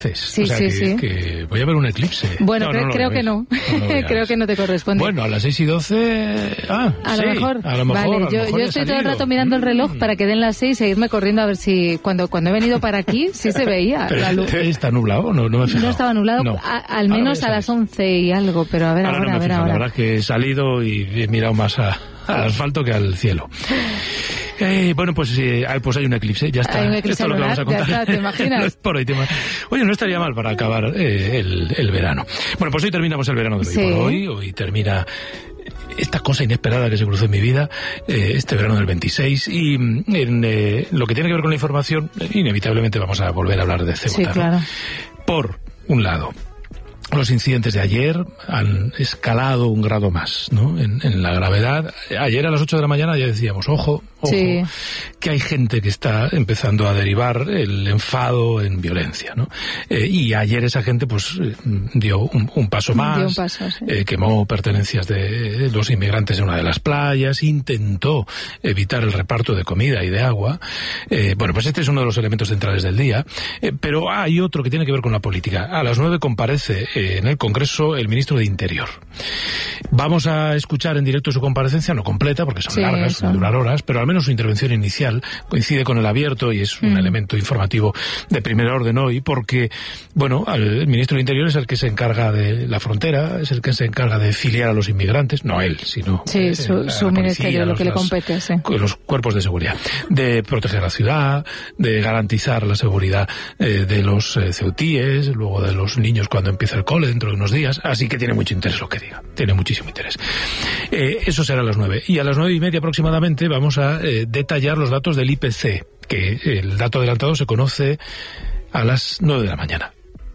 Sí, o sea, sí. que voy a ver un eclipse. Bueno, creo que no. Creo que no te corresponde. Bueno, a las 6:12... A lo mejor. Vale, yo estoy todo el rato mirando el reloj para que den las 6 e irme corriendo a ver si... Cuando he venido para aquí, sí se veía la luz. ¿Está nublado? No me he fijado. No estaba nublado, no. Al menos a las 11 y algo, pero a ver ahora. La verdad es que he salido y he mirado más al asfalto que al cielo. Bueno, pues hay un eclipse, ya está. Hay un eclipse Esto es lo que vamos a contar. Ya está, ¿te imaginas? Por hoy Oye, no estaría mal para acabar el verano. Bueno, pues hoy terminamos el verano de hoy por hoy. Hoy termina esta cosa inesperada que se cruzó en mi vida, este verano del 26, y en lo que tiene que ver con la información, inevitablemente vamos a volver a hablar de Ceuta. Sí, claro. ¿No? Por un lado, los incidentes de ayer han escalado un grado más, ¿no? En la gravedad. Ayer a las 8 de la mañana ya decíamos, ojo, sí, que hay gente que está empezando a derivar el enfado en violencia, ¿no? Y ayer esa gente pues dio un paso más, sí. Quemó pertenencias de los inmigrantes en una de las playas, intentó evitar el reparto de comida y de agua. Bueno, pues este es uno de los elementos centrales del día, pero hay otro que tiene que ver con la política. A las 9 comparece en el Congreso el ministro de Interior. Vamos a escuchar en directo su comparecencia, no completa porque son largas, van a durar horas, pero al menos su intervención inicial coincide con el abierto y es un elemento informativo de primer orden hoy, porque, bueno, el ministro de Interior es el que se encarga de la frontera, es el que se encarga de filiar a los inmigrantes, no él, sino su ministerio, lo que le compete, los cuerpos de seguridad, de proteger la ciudad, de garantizar la seguridad de los ceutíes, luego de los niños cuando empieza el cole dentro de unos días, así que tiene mucho interés lo que diga, tiene muchísimo interés. Eso será a las 9, y a las 9:30 aproximadamente vamos a detallar los datos del IPC, que el dato adelantado se conoce a las 9 de la mañana.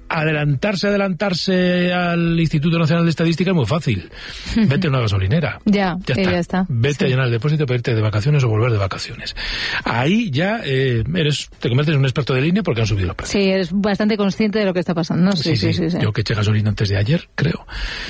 Adelantarse al Instituto Nacional de Estadística es muy fácil. Vete a una gasolinera. Ya está. Vete a llenar el depósito para irte de vacaciones o volver de vacaciones. Ahí ya te conviertes en un experto de línea porque han subido los precios. Sí, eres bastante consciente de lo que está pasando, ¿no? Sí. Yo que eché gasolina antes de ayer, creo.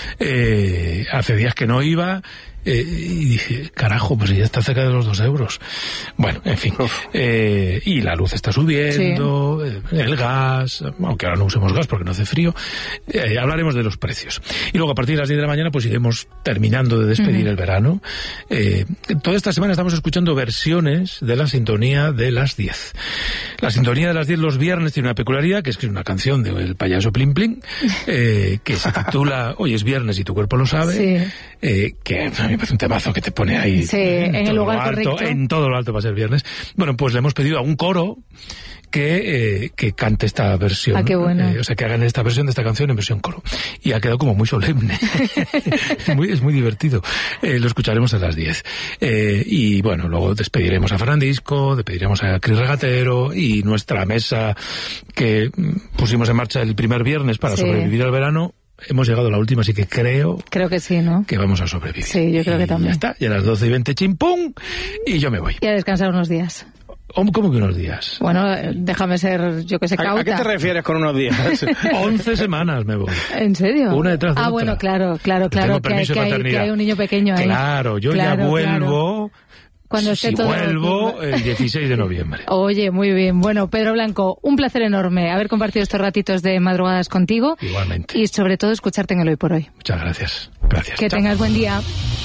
Hace días que no iba. Y dije, carajo, pues ya está cerca de los 2 euros. Bueno, en fin. Y la luz está subiendo, el gas, aunque ahora no usemos gas porque no hace frío. Hablaremos de los precios. Y luego a partir de las 10 de la mañana pues iremos terminando de despedir el verano. Toda esta semana estamos escuchando versiones de la sintonía de las 10. La sintonía de las 10 los viernes tiene una peculiaridad, que es que es una canción del payaso Plim Plim, que se titula Hoy es viernes y tu cuerpo lo sabe, que a mí me parece un temazo que te pone ahí en el lugar correcto. En todo lo alto va a ser viernes. Bueno, pues le hemos pedido a un coro que cante esta versión. Qué bueno. O sea, que hagan esta versión de esta canción en versión coro. Y ha quedado como muy solemne. es muy divertido. Lo escucharemos a las 10. Y bueno, luego despediremos a Fernandisco, despediremos a Cris Regatero y nuestra mesa que pusimos en marcha el primer viernes para sobrevivir al verano. Hemos llegado a la última, así que creo que sí, ¿no? Que vamos a sobrevivir. Sí, yo creo que también. Ya está, y a las 12:20 chimpum, y yo me voy. Y a descansar unos días. ¿Cómo que unos días? Bueno, déjame ser, yo que sé, cauta. ¿A qué te refieres con unos días? 11 semanas me voy. ¿En serio? Una detrás de otra. Bueno, claro, que hay un niño pequeño ahí. Claro, yo ya vuelvo... Cuando esté todo... vuelvo el 16 de noviembre. Oye, muy bien. Bueno, Pedro Blanco, un placer enorme haber compartido estos ratitos de madrugadas contigo. Igualmente. Y sobre todo escucharte en el Hoy por Hoy. Muchas gracias. Gracias. Que tengas buen día.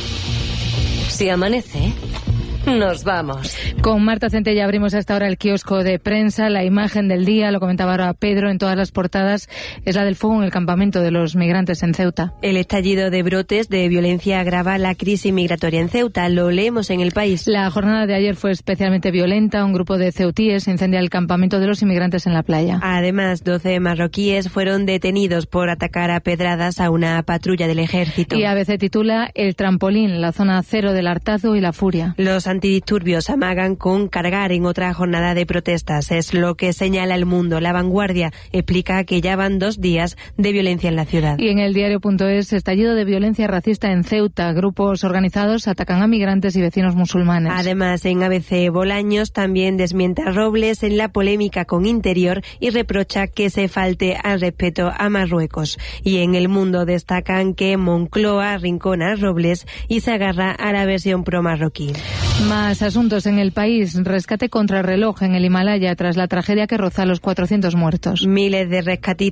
Si amanece, nos vamos. Con Marta Centella abrimos hasta ahora el kiosco de prensa. La imagen del día, lo comentaba ahora Pedro en todas las portadas, es la del fuego en el campamento de los migrantes en Ceuta. El estallido de brotes de violencia agrava la crisis migratoria en Ceuta. Lo leemos en El País. La jornada de ayer fue especialmente violenta. Un grupo de ceutíes incendia el campamento de los inmigrantes en la playa. Además, 12 marroquíes fueron detenidos por atacar a pedradas a una patrulla del ejército. Y ABC titula El trampolín, la zona cero del hartazgo y la furia. Los antidisturbios amagan con cargar en otra jornada de protestas. Es lo que señala El Mundo. La Vanguardia explica que ya van 2 días de violencia en la ciudad. Y en el diario.es, estallido de violencia racista en Ceuta. Grupos organizados atacan a migrantes y vecinos musulmanes. Además, en ABC, Bolaños también desmiente a Robles en la polémica con Interior y reprocha que se falte al respeto a Marruecos. Y en El Mundo destacan que Moncloa arrincona a Robles y se agarra a la versión pro-marroquí. Más asuntos en el país. Rescate contrarreloj en el Himalaya tras la tragedia que roza los 400 muertos. Miles de rescatistas